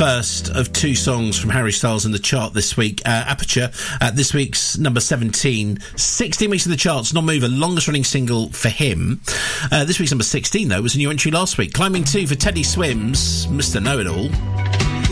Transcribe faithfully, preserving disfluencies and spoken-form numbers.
first of two songs from Harry Styles in the chart this week. Uh, Aperture, uh, this week's number seventeen. sixteen weeks in the charts, Non-Mover, longest running single for him. Uh, this week's number sixteen, though, was a new entry last week. Climbing two for Teddy Swims, Mister Know-It-All.